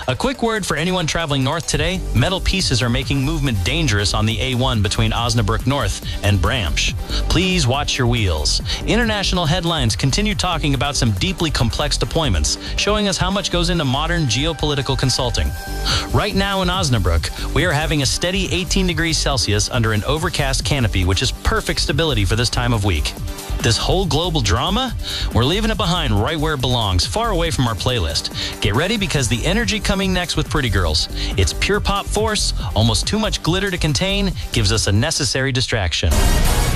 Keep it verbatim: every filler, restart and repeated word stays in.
A quick word for anyone traveling north today. Metal pieces are making movement dangerous on the A one between Osnabrück North and Bramsch. Please watch your wheels. International headlines continue talking about some deeply complex deployments, showing us how much goes into modern geopolitical consulting. Right now in Osnabrück, we are having a steady eighteen degrees Celsius under an overcast canopy, which is perfect stability for this time of week. This whole global drama, we're leaving it behind right where it belongs, far away from our playlist. Get ready because the energy coming next with Pretty Girls. It's pure pop force, almost too much glitter to contain, gives us a necessary distraction.